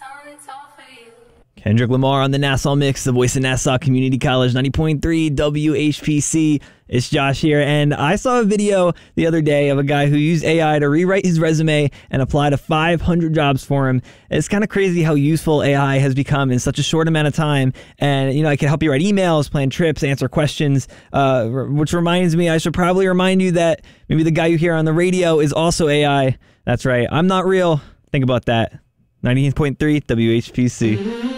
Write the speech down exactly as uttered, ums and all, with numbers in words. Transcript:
Kendrick Lamar on the Nassau Mix, the voice of Nassau Community College, ninety point three W H P C. It's Josh here, and I saw a video the other day of a guy who used A I to rewrite his resume and apply to five hundred jobs for him. It's kind of crazy how useful A I has become in such a short amount of time, and you know, I can help you write emails, plan trips, answer questions, uh, which reminds me, I should probably remind you that maybe the guy you hear on the radio is also A I. That's right, I'm not real. Think about that. ninety point three W H P C.